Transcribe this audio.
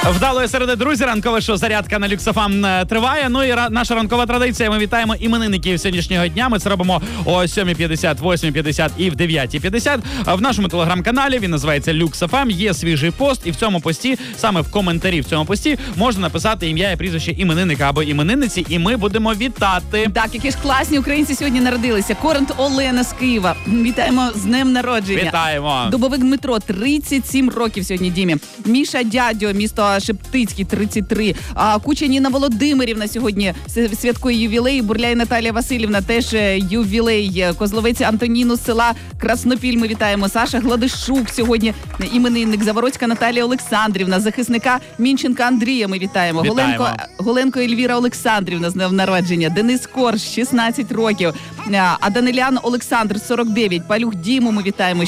Вдалої середи, друзі, ранкове шоу «Зарядка» на Люкс ФМ триває. Ну і наша ранкова традиція. Ми вітаємо іменинників сьогоднішнього дня. Ми це робимо о 7:50, 8:50 і в 9:50. В нашому телеграм-каналі, він називається Люкс ФМ, є свіжий пост. І в цьому пості, саме в коментарі в цьому пості, можна написати ім'я і прізвище іменинника або іменинниці, і ми будемо вітати. Так, які ж класні українці сьогодні народилися. Корант Олена з Києва. Вітаємо з днем народження. Вітаємо. Дубовик Дмитро, 37 років сьогодні Дімі. Міша Дядьо, місто Шептицький, 33. Куча Ніна Володимирівна сьогодні святкує ювілей. Бурляй Наталія Васильівна теж ювілей. Козловець Антоніну з села Краснопіль ми вітаємо. Саша Гладишук сьогодні іменинник. Завороцька Наталія Олександрівна. Захисника Мінченка Андрія ми вітаємо. Вітаємо. Голенко Ельвіра Олександрівна з днем народження. Денис Корж, 16 років. А Данилян Олександр, 49. Палюх Діму ми вітаємо.